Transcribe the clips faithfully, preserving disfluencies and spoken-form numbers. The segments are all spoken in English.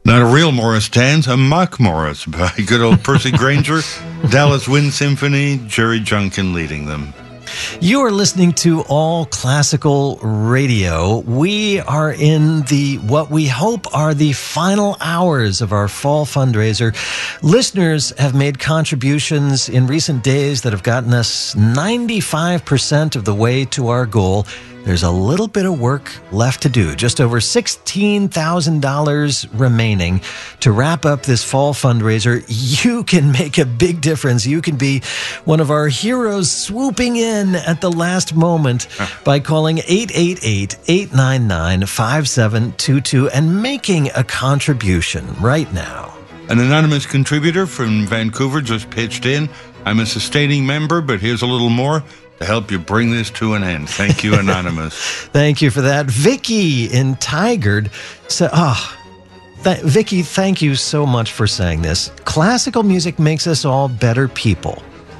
Not a real Morris dance, a mock Morris by good old Percy Granger, Dallas Wind Symphony, Jerry Junkin leading them. You are listening to All Classical Radio. We are in the, what we hope are the final hours of our fall fundraiser. Listeners have made contributions in recent days that have gotten us ninety-five percent of the way to our goal. There's a little bit of work left to do, just over sixteen thousand dollars remaining to wrap up this fall fundraiser. You can make a big difference. You can be one of our heroes swooping in at the last moment by calling eight eight eight, eight nine nine, five seven two two and making a contribution right now. An anonymous contributor from Vancouver just pitched in. I'm a sustaining member, but here's a little more to help you bring this to an end. Thank you, Anonymous. Thank you for that. Vicky in Tigard said, oh, th- Vicky, thank you so much for saying this. Classical music makes us all better people.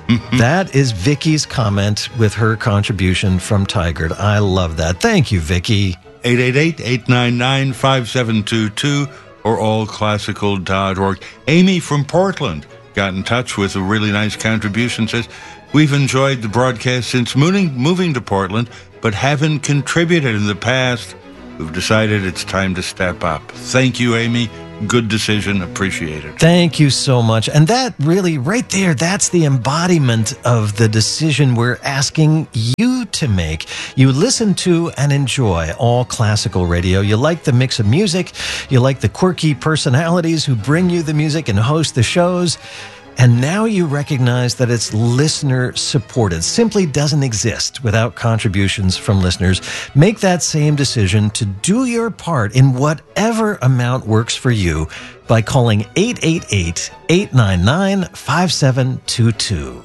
That is Vicky's comment with her contribution from Tigard. I love that. Thank you, Vicky. eight eight eight, eight nine nine, five seven two two or all classical dot org. Amy from Portland got in touch with a really nice contribution, says, we've enjoyed the broadcast since moving, moving to Portland, but haven't contributed in the past. We've decided it's time to step up. Thank you, Amy. Good decision. Appreciate it. Thank you so much. And that really, right there, that's the embodiment of the decision we're asking you to make. You listen to and enjoy All Classical Radio. You like the mix of music. You like the quirky personalities who bring you the music and host the shows. And now you recognize that it's listener-supported. Simply doesn't exist without contributions from listeners. Make that same decision to do your part in whatever amount works for you by calling eight eight eight, eight nine nine, five seven two two.